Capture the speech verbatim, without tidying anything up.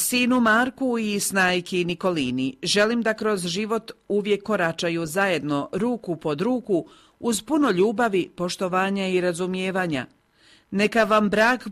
Sinu Marku i snajki Nikolini želim da kroz život uvijek koračaju zajedno, ruku pod ruku, uz puno ljubavi, poštovanja i razumijevanja. Neka vam brak